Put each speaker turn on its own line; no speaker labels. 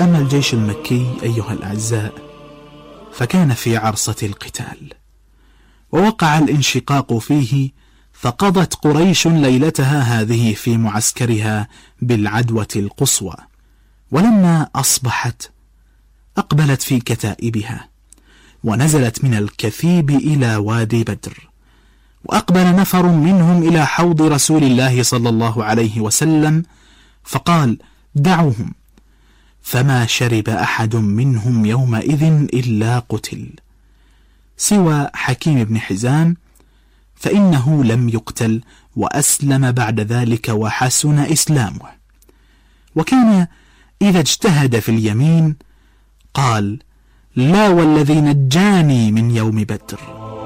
أما الجيش المكي أيها الأعزاء فكان في عرصة القتال، ووقع الانشقاق فيه، فقضت قريش ليلتها هذه في معسكرها بالعدوى القصوى، ولما أصبحت أقبلت في كتائبها، ونزلت من الكثيب إلى وادي بدر، وأقبل نفر منهم إلى حوض رسول الله صلى الله عليه وسلم، فقال: دعوهم، فما شرب أحد منهم يومئذ إلا قتل، سوى حكيم بن حزام، فإنه لم يقتل وأسلم بعد ذلك وحسن إسلامه. وكان إذا اجتهد في اليمين قال: لا والذي نجاني من يوم بدر.